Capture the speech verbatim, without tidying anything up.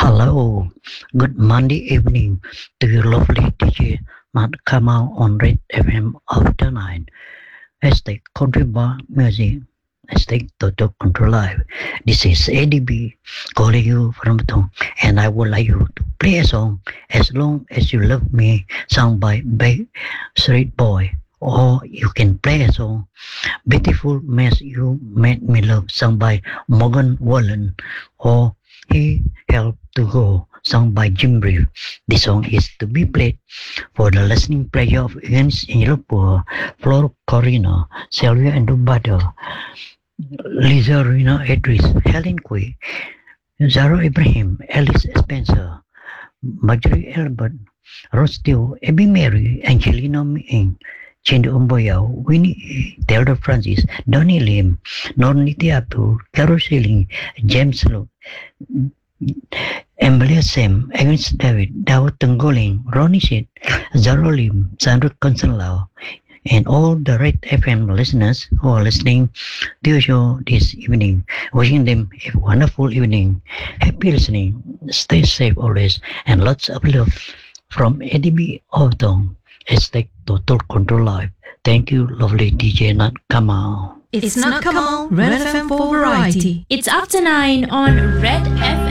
Hello, good Monday evening to your lovely D J Matt Kamal on Red F M after nine. Hashtag Country Bar Music. Hashtag Total Control Live. This is A D B calling you from home, and I would like you to play a song as long as you love me, sung by Bay Street Boy. Or you can play a song Beautiful Mess You Made Me Love, sung by Morgan Wallen, or He Helped to Go, sung by Jim Reeve. The song is to be played for the listening pleasure of Ians Yellow, Flor Corina, Sylvia and Dubado, Lisa Rina Idris, Helen Quay, Zara Ibrahim, Alice Spencer, Marjorie Albert, Rose Steele, Abby Mary, Angelina Ming, Chindu Umboyao, Winnie Theodore Francis, Donnie Lim, Norniti Abdul, Carol Schilling, James Luke, Emilia Sam, Evans David, Daud Tenggoling, Ronnie Sid, Zaro Lim, Sandra Consolao, and all the Red F M listeners who are listening to your show this evening. Wishing them a wonderful evening. Happy listening. Stay safe always, and lots of love from A D B Ovdong. Hashtag Total Control Live. Thank you, lovely D J Nat Kamal. It's not Kamal, Red F M for variety. It's after nine on Red F M.